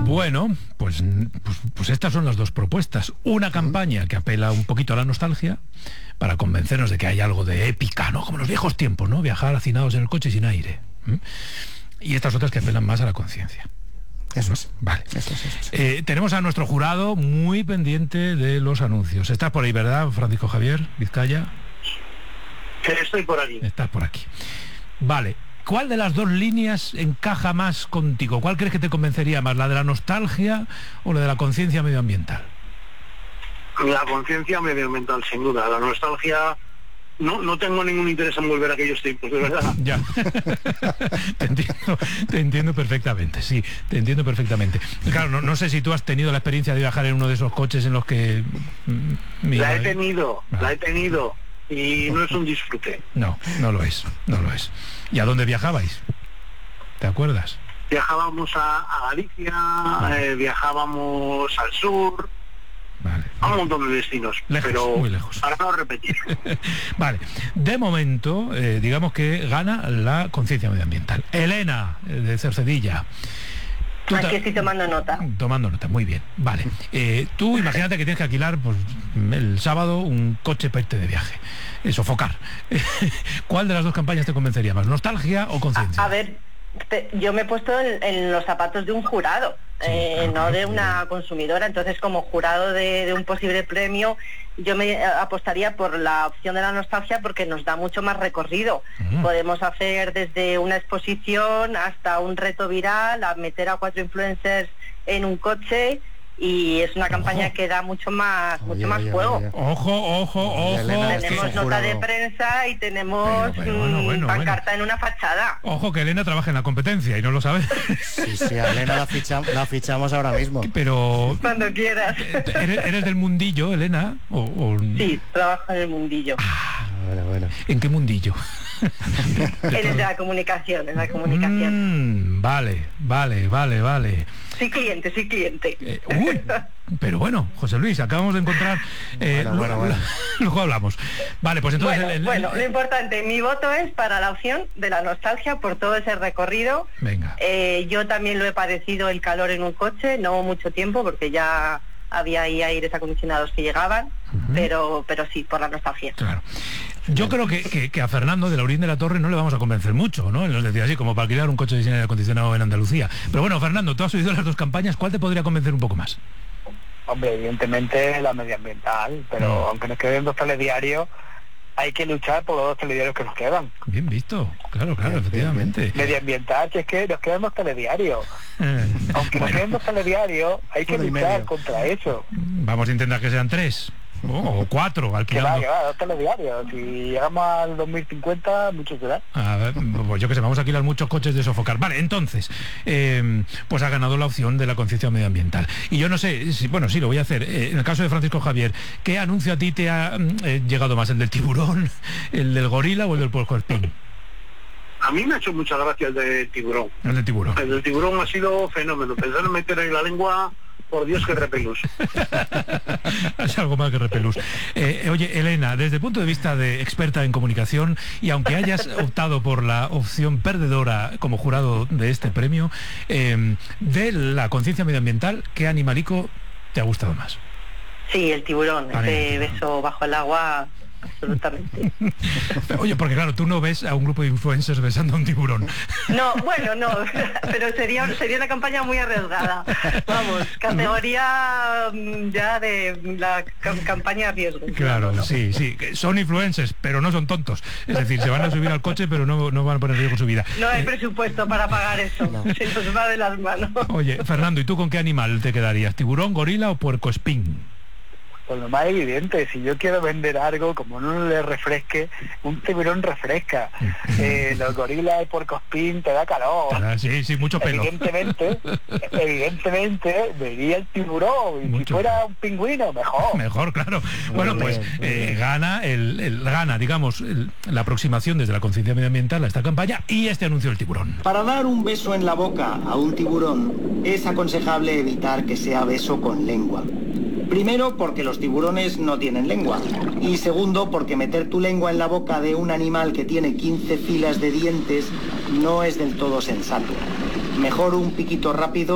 Bueno, pues estas son las dos propuestas. Una campaña que apela un poquito a la nostalgia, para convencernos de que hay algo de épica, ¿no? Como los viejos tiempos, ¿no? Viajar hacinados en el coche sin aire. Y estas otras que apelan más a la conciencia. Eso es. Vale. Eso es. Tenemos a nuestro jurado muy pendiente de los anuncios. Estás por ahí, ¿verdad, Francisco Javier Vizcaya? Estoy por aquí. Estás por aquí. Vale. ¿Cuál de las dos líneas encaja más contigo? ¿Cuál crees que te convencería más? ¿La de la nostalgia o la de la conciencia medioambiental? La conciencia medioambiental, sin duda. La nostalgia... No tengo ningún interés en volver a aquellos tiempos, de verdad. Ya. Te entiendo perfectamente, sí, te entiendo perfectamente. Claro, no sé si tú has tenido la experiencia de viajar en uno de esos coches en los que... La he tenido, y no es un disfrute. No lo es. ¿Y a dónde viajabais? ¿Te acuerdas? Viajábamos a Galicia, viajábamos al sur... Vale. A un montón de destinos, lejos, pero muy lejos. para no repetir. Vale, de momento, digamos que gana la conciencia medioambiental. Elena, de Cercedilla. Aquí estoy tomando nota. Tomando nota, muy bien. Vale. Tú imagínate que tienes que alquilar pues, el sábado un coche para irte de viaje. Sofocar. ¿Cuál de las dos campañas te convencería más? ¿Nostalgia o conciencia? A ver, yo me he puesto en los zapatos de un jurado. Sí, claro, no de una consumidora. Entonces, como jurado de un posible premio, yo me apostaría por la opción de la nostalgia, porque nos da mucho más recorrido. Podemos hacer desde una exposición hasta un reto viral, a meter a 4 influencers en un coche, y es una campaña que da mucho más juego. Ojo. Tenemos nota de prensa y tenemos pancarta en una fachada. Ojo, que Elena trabaja en la competencia y no lo sabe. Sí, a Elena la fichamos ahora mismo. Pero... Cuando quieras. ¿Eres del mundillo, Elena? Sí, trabajo en el mundillo. Bueno. ¿En qué mundillo? Eres de la comunicación, Vale. Sí, cliente. Pero bueno, José Luis, acabamos de encontrar... Luego hablamos. Vale, pues entonces... Lo importante, mi voto es para la opción de la nostalgia por todo ese recorrido. Venga. Yo también lo he padecido, el calor en un coche, no mucho tiempo, porque ya había ahí aires acondicionados que llegaban, pero sí, por la nostalgia. Claro. Yo creo que a Fernando de Laurín de la Torre no le vamos a convencer mucho, ¿no? Él nos decía así, como para alquilar un coche sin aire acondicionado en Andalucía. Pero bueno, Fernando, tú has oído las dos campañas, ¿cuál te podría convencer un poco más? Hombre, evidentemente la medioambiental, pero aunque nos queden 2 telediarios, hay que luchar por los 2 telediarios que nos quedan. Bien visto, claro, efectivamente. Medioambiental, si es que nos quedan 2 telediarios. Aunque nos queden 2 telediarios, hay que luchar contra eso. Vamos a intentar que sean 3. O 4, alquilando. Que va, 2 telediarios. Si llegamos al 2050, mucho será. A ver, pues yo que sé, vamos a alquilar muchos coches de sofocar. Vale, entonces, pues ha ganado la opción de la conciencia medioambiental. Y yo no sé, sí, lo voy a hacer. En el caso de Francisco Javier, ¿qué anuncio a ti te ha llegado más? ¿El del tiburón, el del gorila o el del puercoespín? A mí me ha hecho mucha gracia el del tiburón. El del tiburón. El del tiburón ha sido fenómeno. Pensar en meter ahí la lengua... Por Dios, que repelús. Es algo más que repelús. Oye, Elena, desde el punto de vista de experta en comunicación, y aunque hayas optado por la opción perdedora como jurado de este premio, de la conciencia medioambiental, ¿qué animalico te ha gustado más? Sí, el tiburón. Ese beso bajo el agua... Absolutamente. Oye, porque claro, tú no ves a un grupo de influencers besando a un tiburón. No, pero sería una campaña muy arriesgada. Vamos, categoría ya de la campaña a riesgo. Claro, no. Sí, son influencers, pero no son tontos. Es decir, se van a subir al coche, pero no van a poner en riesgo su vida. No hay presupuesto para pagar eso. Se nos va de las manos. Oye, Fernando, ¿y tú con qué animal te quedarías? ¿Tiburón, gorila o puercoespín? Pues lo más evidente, si yo quiero vender algo, como no le refresque, un tiburón refresca. Los gorilas y puercoespín te da calor. Sí, mucho pelo. Evidentemente, vería el tiburón. Y mucho si fuera un pingüino, mejor. Claro. Bueno, pues gana digamos, la aproximación desde la conciencia medioambiental a esta campaña y este anuncio del tiburón. Para dar un beso en la boca a un tiburón, es aconsejable evitar que sea beso con lengua. Primero, porque los tiburones no tienen lengua. Y segundo, porque meter tu lengua en la boca de un animal que tiene 15 filas de dientes no es del todo sensato. Mejor un piquito rápido